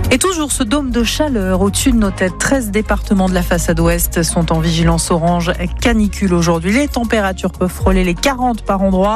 Et toujours ce dôme de chaleur au-dessus de nos têtes. 13 départements de la façade ouest sont en vigilance orange canicule aujourd'hui. Les températures peuvent frôler les 40 par endroit.